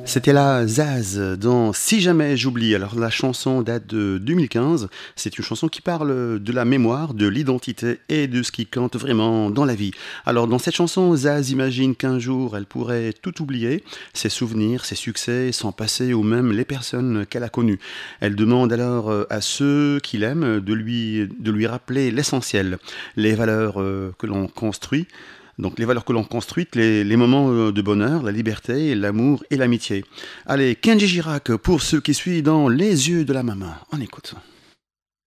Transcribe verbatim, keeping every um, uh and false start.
C'était la Zaz dans Si jamais j'oublie. Alors la chanson date de deux mille quinze. C'est une chanson qui parle de la mémoire, de l'identité et de ce qui compte vraiment dans la vie. Alors dans cette chanson, Zaz imagine qu'un jour elle pourrait tout oublier, ses souvenirs, ses succès, son passé ou même les personnes qu'elle a connues. Elle demande alors euh, à ceux qui l'aiment de lui, de lui rappeler l'essentiel, les valeurs euh, que l'on construit, donc les valeurs que l'on construit, les, les moments euh, de bonheur, la liberté, l'amour et l'amitié. Allez, Kenji Girac pour ceux qui suivent dans Les yeux de la maman. On écoute.